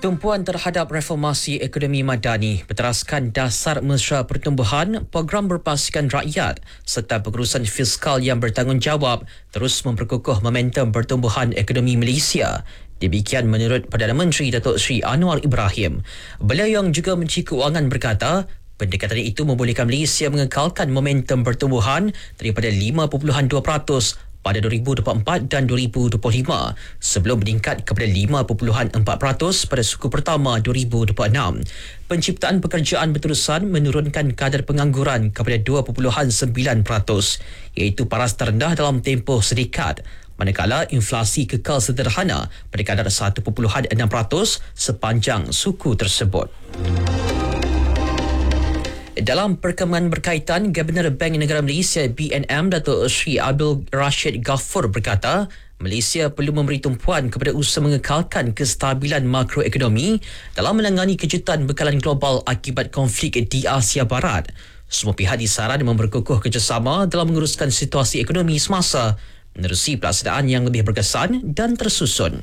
Tumpuan terhadap reformasi ekonomi madani berteraskan dasar mesra pertumbuhan, program berpasukan rakyat serta pengurusan fiskal yang bertanggungjawab terus memperkukuh momentum pertumbuhan ekonomi Malaysia. Demikian menurut Perdana Menteri Datuk Seri Anwar Ibrahim. Beliau yang juga Menteri Keuangan berkata, pendekatan itu membolehkan Malaysia mengekalkan momentum pertumbuhan daripada 5.2% pada 2024 dan 2025 sebelum meningkat kepada 5.4% pada suku pertama 2026. Penciptaan pekerjaan berterusan menurunkan kadar pengangguran kepada 2.9%, iaitu paras terendah dalam tempoh sedekat. Manakala inflasi kekal sederhana pada kadar 1.6% sepanjang suku tersebut. Dalam perkembangan berkaitan, Governor Bank Negara Malaysia BNM Datuk Seri Abdul Rashid Ghaffur berkata, Malaysia perlu memberi tumpuan kepada usaha mengekalkan kestabilan makroekonomi dalam menangani kejutan bekalan global akibat konflik di Asia Barat. Semua pihak disaran memperkukuh kerjasama dalam menguruskan situasi ekonomi semasa menerusi pelaksanaan yang lebih berkesan dan tersusun.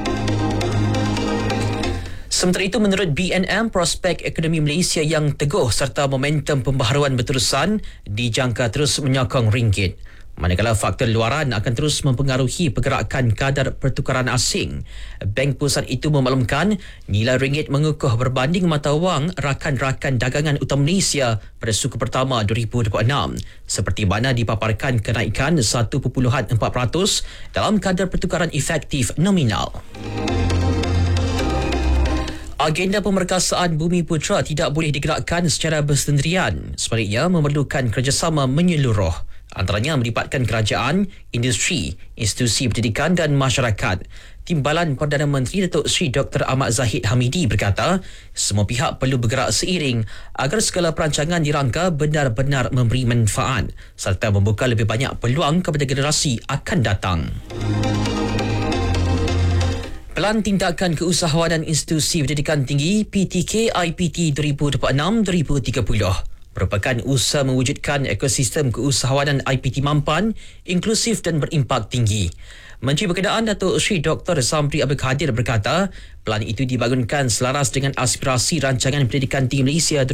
Sementara itu, menurut BNM, prospek ekonomi Malaysia yang teguh serta momentum pembaharuan berterusan dijangka terus menyokong ringgit. Manakala faktor luaran akan terus mempengaruhi pergerakan kadar pertukaran asing. Bank Pusat itu memaklumkan nilai ringgit mengukuh berbanding mata wang rakan-rakan dagangan utama Malaysia pada suku pertama 2026, seperti mana dipaparkan kenaikan 1.4% dalam kadar pertukaran efektif nominal. Agenda pemerkasaan Bumi Putra tidak boleh digerakkan secara bersendirian. Sebaliknya, memerlukan kerjasama menyeluruh. Antaranya melibatkan kerajaan, industri, institusi pendidikan dan masyarakat. Timbalan Perdana Menteri Datuk Seri Dr. Ahmad Zahid Hamidi berkata, semua pihak perlu bergerak seiring agar segala perancangan dirangka benar-benar memberi manfaat serta membuka lebih banyak peluang kepada generasi akan datang. Pelan Tindakan Keusahawanan Institusi Pendidikan Tinggi PTK IPT 2026-2030 merupakan usaha mewujudkan ekosistem keusahawanan IPT mampan, inklusif dan berimpak tinggi. Menteri Berkenaan Datuk Seri Dr. Zamri Abdul Kadir berkata, pelan itu dibangunkan selaras dengan aspirasi Rancangan Pendidikan Tinggi Malaysia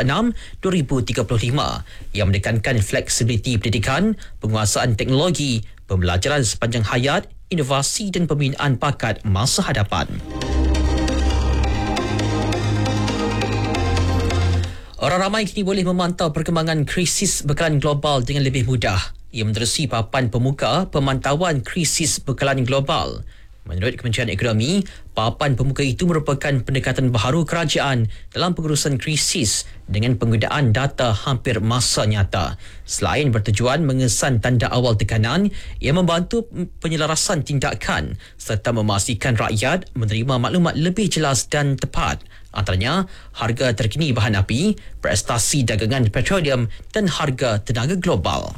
2026-2035 yang menekankan fleksibiliti pendidikan, penguasaan teknologi, pembelajaran sepanjang hayat, inovasi dan pembinaan bakat masa hadapan. Orang ramai kini boleh memantau perkembangan krisis bekalan global dengan lebih mudah. Ia menerusi papan pemuka pemantauan krisis bekalan global. Menurut Kementerian Ekonomi, papan pemuka itu merupakan pendekatan baharu kerajaan dalam pengurusan krisis dengan penggunaan data hampir masa nyata. Selain bertujuan mengesan tanda awal tekanan, ia membantu penyelarasan tindakan serta memastikan rakyat menerima maklumat lebih jelas dan tepat. Antaranya, harga terkini bahan api, prestasi dagangan petroleum dan harga tenaga global.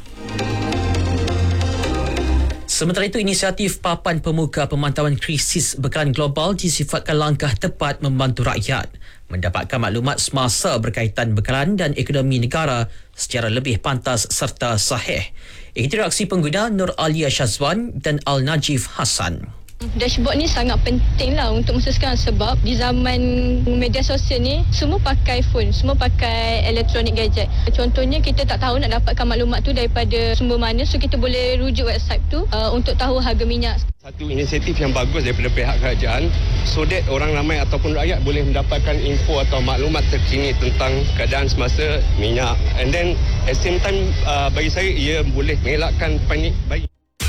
Sementara itu, inisiatif Papan Pemuka Pemantauan Krisis Bekalan Global disifatkan langkah tepat membantu rakyat mendapatkan maklumat semasa berkaitan bekalan dan ekonomi negara secara lebih pantas serta sahih. Interaksi pengguna Nur Alia Syazwan dan Al-Najif Hassan. Dashboard ni sangat penting lah untuk masa sekarang sebab di zaman media sosial ni semua pakai phone, semua pakai elektronik gadget. Contohnya kita tak tahu nak dapatkan maklumat tu daripada sumber mana, so kita boleh rujuk website tu untuk tahu harga minyak. Satu inisiatif yang bagus daripada pihak kerajaan so that orang ramai ataupun rakyat boleh mendapatkan info atau maklumat terkini tentang keadaan semasa minyak. And then at the same time bagi saya ia boleh mengelakkan panik bagi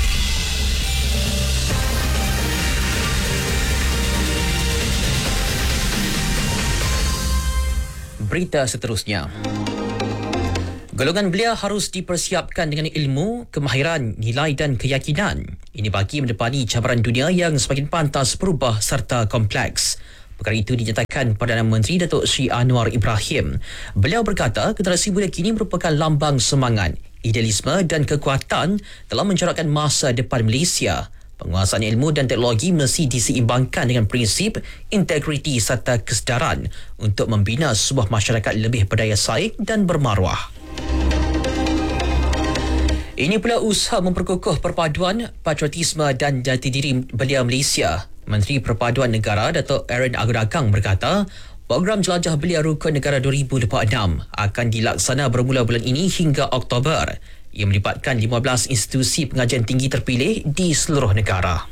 Berita seterusnya. Golongan belia harus dipersiapkan dengan ilmu, kemahiran, nilai dan keyakinan. Ini bagi mendepani cabaran dunia yang semakin pantas berubah serta kompleks. Perkara itu dinyatakan Perdana Menteri Datuk Seri Anwar Ibrahim. Beliau berkata, generasi muda kini merupakan lambang semangat, idealisme dan kekuatan dalam mencorakkan masa depan Malaysia. Penguasaan ilmu dan teknologi mesti diseimbangkan dengan prinsip, integriti serta kesedaran untuk membina sebuah masyarakat lebih berdaya saing dan bermaruah. Ini pula usaha memperkukuh perpaduan, patriotisme dan jati diri belia Malaysia. Menteri Perpaduan Negara Datuk Aaron Agudagang berkata, program Jelajah Belia Rukun Negara 2026 akan dilaksana bermula bulan ini hingga Oktober. Ia melibatkan 15 institusi pengajian tinggi terpilih di seluruh negara.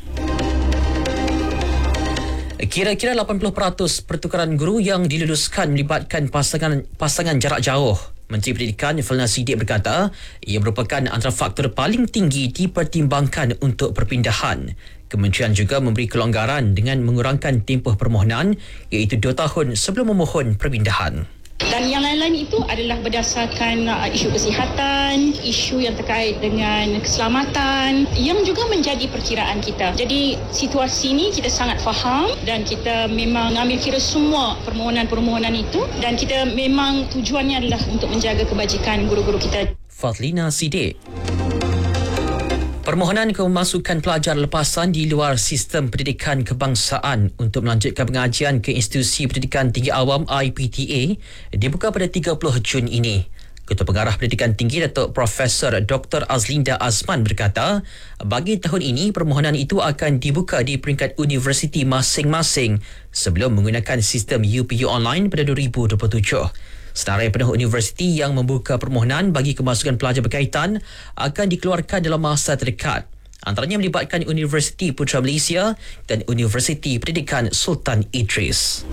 Kira-kira 80% pertukaran guru yang diluluskan melibatkan pasangan jarak jauh. Menteri Pendidikan Felna Siddiq berkata, ia merupakan antara faktor paling tinggi dipertimbangkan untuk perpindahan. Kementerian juga memberi kelonggaran dengan mengurangkan tempoh permohonan iaitu 2 tahun sebelum memohon perpindahan. Dan yang lain-lain itu adalah berdasarkan isu kesihatan, isu yang terkait dengan keselamatan yang juga menjadi perkiraan kita. Jadi situasi ini kita sangat faham dan kita memang ambil kira semua permohonan-permohonan itu dan kita memang tujuannya adalah untuk menjaga kebajikan guru-guru kita. Fadlina Siddiq. Permohonan kemasukan pelajar lepasan di luar sistem pendidikan kebangsaan untuk melanjutkan pengajian ke Institusi Pendidikan Tinggi Awam IPTA dibuka pada 30 Jun ini. Ketua Pengarah Pendidikan Tinggi Datuk Profesor Dr. Azlinda Azman berkata, bagi tahun ini permohonan itu akan dibuka di peringkat universiti masing-masing sebelum menggunakan sistem UPU online pada 2027. Senarai penuh universiti yang membuka permohonan bagi kemasukan pelajar berkaitan akan dikeluarkan dalam masa terdekat. Antaranya melibatkan Universiti Putra Malaysia dan Universiti Pendidikan Sultan Idris.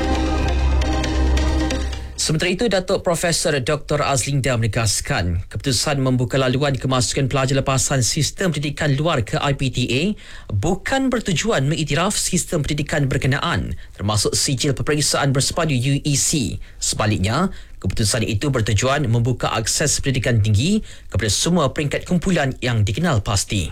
Sementara itu, Datuk Profesor Dr. Azlinda menegaskan keputusan membuka laluan kemasukan pelajar lepasan sistem pendidikan luar ke IPTA bukan bertujuan mengiktiraf sistem pendidikan berkenaan termasuk sijil peperiksaan bersepadu UEC. Sebaliknya, keputusan itu bertujuan membuka akses pendidikan tinggi kepada semua peringkat kumpulan yang dikenal pasti.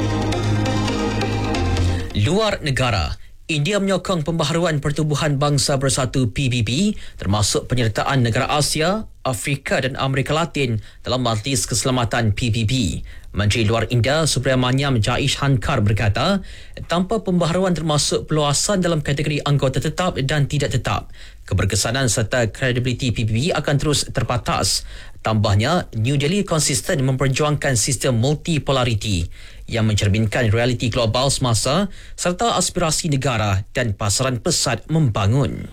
Luar negara, India menyokong pembaharuan Pertubuhan Bangsa Bersatu PBB termasuk penyertaan negara Asia, Afrika dan Amerika Latin dalam Majlis Keselamatan PBB. Menteri Luar India Subramaniam Jaishankar berkata, tanpa pembaharuan termasuk peluasan dalam kategori anggota tetap dan tidak tetap, keberkesanan serta kredibiliti PBB akan terus terbatas. Tambahnya, New Delhi konsisten memperjuangkan sistem multipolariti yang mencerminkan realiti global semasa serta aspirasi negara dan pasaran pesat membangun.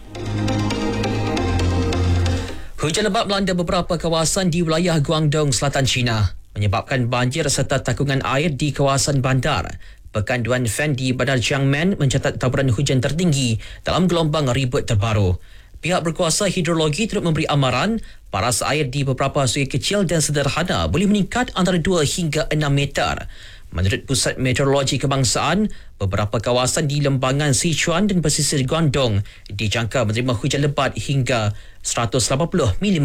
Hujan lebat melanda beberapa kawasan di wilayah Guangdong, Selatan China, menyebabkan banjir serta takungan air di kawasan bandar. Pekanduan Fan di Bandar Jiangmen mencatat taburan hujan tertinggi dalam gelombang ribut terbaru. Pihak berkuasa hidrologi turut memberi amaran paras air di beberapa sungai kecil dan sederhana boleh meningkat antara 2 hingga 6 meter. Menurut Pusat Meteorologi Kebangsaan, beberapa kawasan di lembangan Sichuan dan pesisir Guangdong dijangka menerima hujan lebat hingga 180 mm.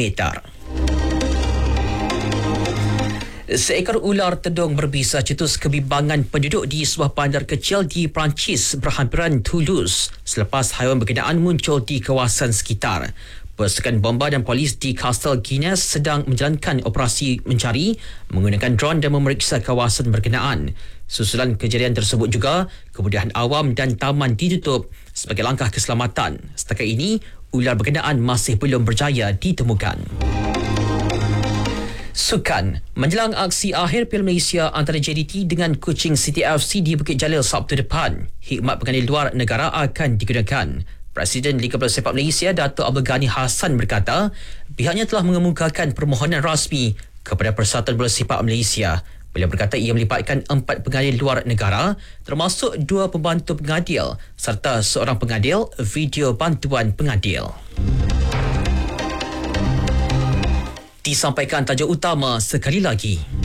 Seekor ular tedung berbisa cetus kebimbangan penduduk di sebuah bandar kecil di Perancis berhampiran Toulouse selepas haiwan berkenaan muncul di kawasan sekitar. Pasukan bomba dan polis di Castel Guinness sedang menjalankan operasi mencari menggunakan drone dan memeriksa kawasan berkenaan. Susulan kejadian tersebut juga, kemudahan awam dan taman ditutup sebagai langkah keselamatan. Setakat ini, ular berkenaan masih belum berjaya ditemukan. Sukan. Menjelang aksi akhir Piala Malaysia antara JDT dengan Kuching City FC di Bukit Jalil Sabtu depan, khidmat pengganti luar negara akan digunakan. Presiden Liga Bola Sepak Malaysia Datuk Abdul Ghani Hassan berkata, pihaknya telah mengemukakan permohonan rasmi kepada Persatuan Bola Sepak Malaysia. Beliau berkata ia melibatkan 4 pengadil luar negara termasuk 2 pembantu pengadil serta seorang pengadil video bantuan pengadil. Disampaikan tajuk utama sekali lagi.